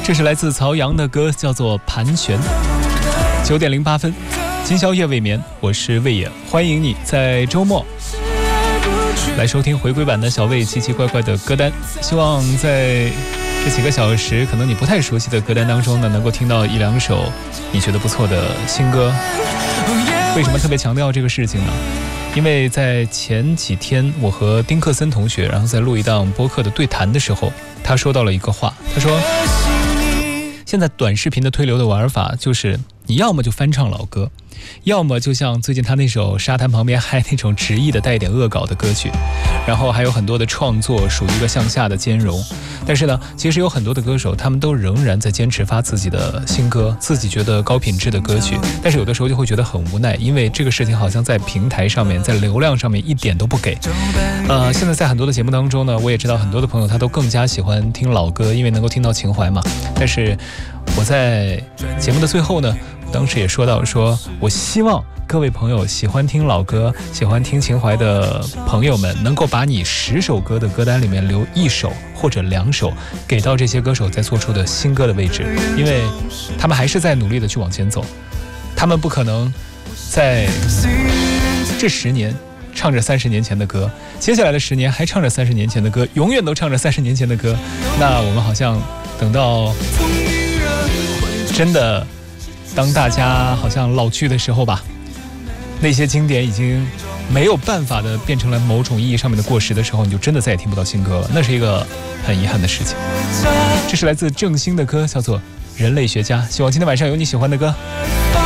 这是来自曹阳的歌，叫做《盘旋》。9点08分，今宵夜未眠，我是魏野，欢迎你在周末来收听回归版的小魏奇奇怪怪的歌单。希望在这几个小时可能你不太熟悉的歌单当中呢，能够听到一两首你觉得不错的新歌。为什么特别强调这个事情呢？因为在前几天我和丁克森同学然后在录一档播客的对谈的时候，他说到了一个话，他说现在短视频的推流的玩法就是你要么就翻唱老歌，要么就像最近他那首沙滩旁边还那种直译的带一点恶搞的歌曲，然后还有很多的创作属于一个向下的兼容。但是呢，其实有很多的歌手他们都仍然在坚持发自己的新歌，自己觉得高品质的歌曲，但是有的时候就会觉得很无奈，因为这个事情好像在平台上面在流量上面一点都不给。现在在很多的节目当中呢，我也知道很多的朋友他都更加喜欢听老歌，因为能够听到情怀嘛。但是我在节目的最后呢，当时也说到说我希望各位朋友喜欢听老歌喜欢听情怀的朋友们能够把你10首歌的歌单里面留1首或者2首给到这些歌手在做出的新歌的位置，因为他们还是在努力的去往前走，他们不可能在这10年唱着30年前的歌，接下来的10年还唱着30年前的歌，永远都唱着30年前的歌。那我们好像等到真的当大家好像老去的时候吧，那些经典已经没有办法的变成了某种意义上面的过时的时候，你就真的再也听不到新歌了，那是一个很遗憾的事情。这是来自郑兴的歌，叫做《人类学家》，希望今天晚上有你喜欢的歌。